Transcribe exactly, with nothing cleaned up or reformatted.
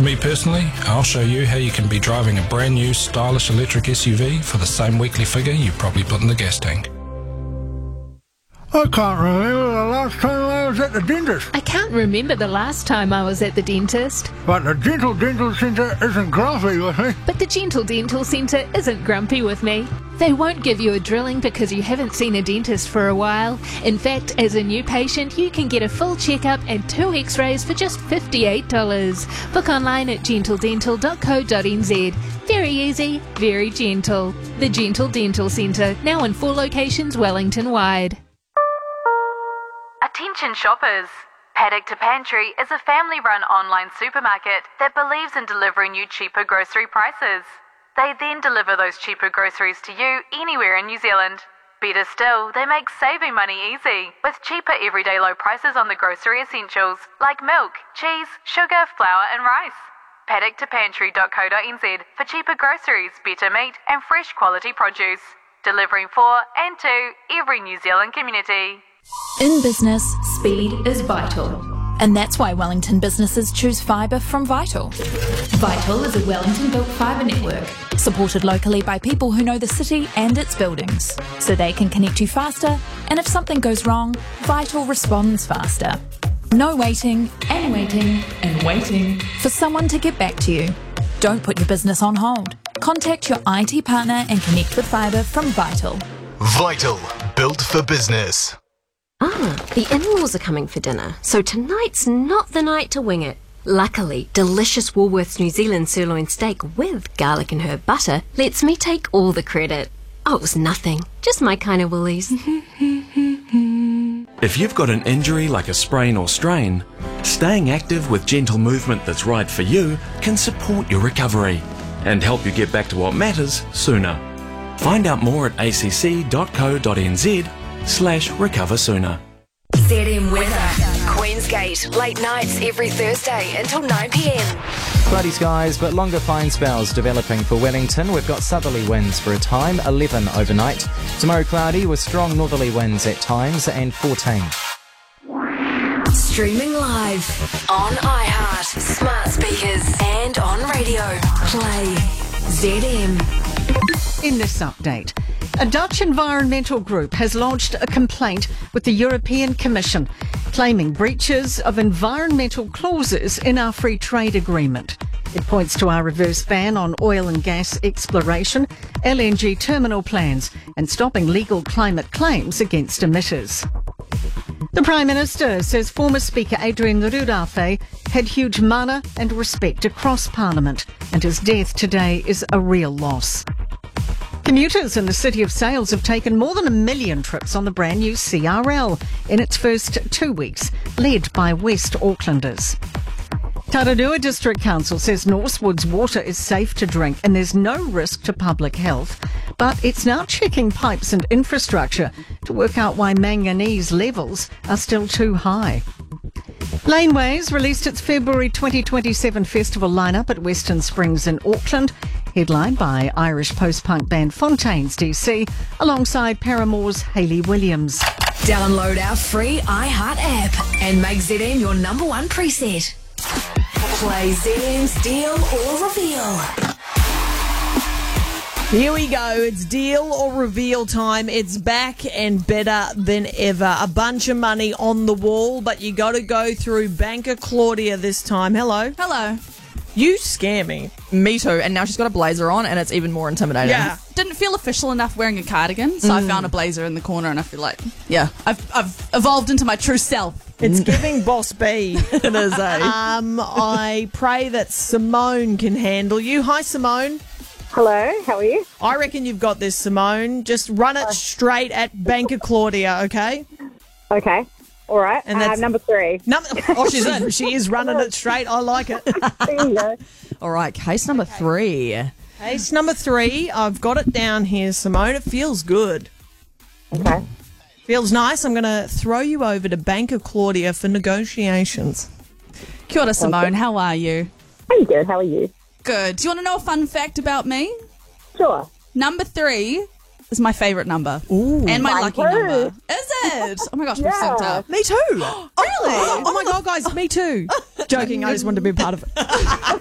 For me personally, I'll show you how you can be driving a brand new stylish electric S U V for the same weekly figure you probably put in the gas tank. I can't remember the last time I was at the dentist. I can't remember the last time I was at the dentist. But the Gentle Dental Centre isn't grumpy with me. But the Gentle Dental Centre isn't grumpy with me. They won't give you a drilling because you haven't seen a dentist for a while. In fact, as a new patient, you can get a full checkup and two x-rays for just fifty-eight dollars. Book online at gentle dental dot co dot n z. Very easy, very gentle. The Gentle Dental Centre, now in four locations Wellington-wide. Attention shoppers! Paddock to Pantry is a family-run online supermarket that believes in delivering you cheaper grocery prices. They then deliver those cheaper groceries to you anywhere in New Zealand. Better still, they make saving money easy, with cheaper everyday low prices on the grocery essentials like milk, cheese, sugar, flour and rice. paddock to pantry dot co dot n z for cheaper groceries, better meat and fresh quality produce. Delivering for and to every New Zealand community. In business, speed is vital. And that's why Wellington businesses choose fibre from Vital. Vital is a Wellington-built fibre network, supported locally by people who know the city and its buildings, so they can connect you faster, and if something goes wrong, Vital responds faster. No waiting, and waiting, and waiting for someone to get back to you. Don't put your business on hold. Contact your I T partner and connect with fibre from Vital. Vital, built for business. Ah, the in-laws are coming for dinner, so tonight's not the night to wing it. Luckily, delicious Woolworths New Zealand sirloin steak with garlic and herb butter lets me take all the credit. Oh, it was nothing. Just my kind of Woolies. If you've got an injury like a sprain or strain, staying active with gentle movement that's right for you can support your recovery and help you get back to what matters sooner. Find out more at acc dot co dot n z slash recover sooner. Z M weather. Queensgate, late nights every Thursday until nine p m. Cloudy skies, but longer fine spells developing for Wellington. We've got southerly winds for a time, eleven overnight. Tomorrow cloudy with strong northerly winds at times and fourteen. Streaming live on iHeart, smart speakers and on radio. Play Z M. In this update, a Dutch environmental group has lodged a complaint with the European Commission, claiming breaches of environmental clauses in our free trade agreement. It points to our reverse ban on oil and gas exploration, L N G terminal plans, and stopping legal climate claims against emitters. The Prime Minister says former Speaker Adrian Rudolphe had huge mana and respect across Parliament, and his death today is a real loss. Commuters in the city of Sales have taken more than a million trips on the brand new C R L in its first two weeks, led by West Aucklanders. Tararua District Council says Northwood's water is safe to drink and there's no risk to public health, but it's now checking pipes and infrastructure to work out why manganese levels are still too high. Laneways released its February twenty twenty-seven festival lineup at Western Springs in Auckland, headlined by Irish post-punk band Fontaines D C, alongside Paramore's Hayley Williams. Download our free iHeart app and make Z M your number one preset. Play Z M's Deal or Reveal. Here we go. It's deal or reveal time. It's back and better than ever. A bunch of money on the wall, but you got to go through Banker Claudia this time. Hello. Hello. You scare me. Me too. And now she's got a blazer on, and it's even more intimidating. Yeah. Didn't feel official enough wearing a cardigan, so Mm. I found a blazer in the corner, and I feel like, yeah, I've I've evolved into my true self. It's giving Boss B. It is, eh? Um, I pray that Simone can handle you. Hi, Simone. Hello, how are you? I reckon you've got this, Simone. Just run it straight at Banker Claudia, okay? Okay, all right. And uh, that's number three. Number. Oh, she's in. She is running it straight. I like it. There you go. All right, case number three. Case number three. I've got it down here, Simone. It feels good. Okay. Feels nice. I'm going to throw you over to Banker Claudia for negotiations. Kia ora, Simone. How are you? I'm good. How are you? Good. Do you want to know a fun fact about me? Sure. Number three is my favourite number. Ooh. And my Mine lucky too. number. Is it? Oh my gosh, we're Yeah. synced up. Me too. Really? Oh, my God, guys, me too. Joking. I just wanted to be part of it.